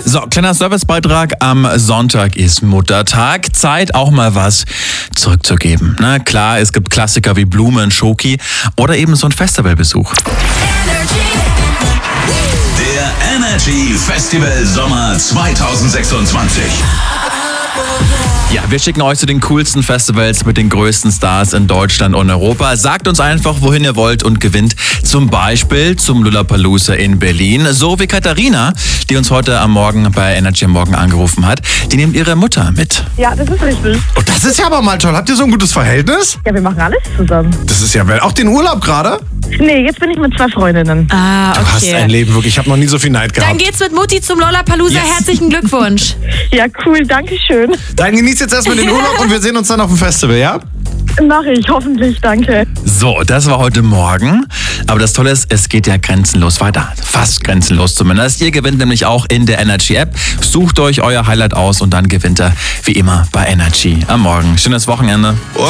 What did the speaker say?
So, kleiner Servicebeitrag. Am Sonntag ist Muttertag. Zeit, auch mal was zurückzugeben. Na klar, es gibt Klassiker wie Blumen, Schoki oder eben so ein Festivalbesuch. Der Energy Festival Sommer 2026. Ja, wir schicken euch zu den coolsten Festivals mit den größten Stars in Deutschland und Europa. Sagt uns einfach, wohin ihr wollt und gewinnt zum Beispiel zum Lollapalooza in Berlin. So wie Katharina, die uns heute am Morgen bei Energy am Morgen angerufen hat. Die nimmt ihre Mutter mit. Ja, das ist richtig. Und das ist ja aber mal toll. Habt ihr so ein gutes Verhältnis? Ja, wir machen alles zusammen. Das ist ja auch den Urlaub gerade. Nee, jetzt bin ich mit 2 Freundinnen. Ah, Du hast ein okay. Leben wirklich. Ich habe noch nie so viel Neid gehabt. Dann geht's mit Mutti zum Lollapalooza. Yes. Herzlichen Glückwunsch. Ja, cool, danke schön. Dann genießt jetzt erstmal den Urlaub und wir sehen uns dann auf dem Festival, ja? Mach ich, hoffentlich, danke. So, das war heute Morgen. Aber das Tolle ist, es geht ja grenzenlos weiter. Fast grenzenlos zumindest. Ihr gewinnt nämlich auch in der Energy App. Sucht euch euer Highlight aus und dann gewinnt ihr wie immer bei Energy am Morgen. Schönes Wochenende.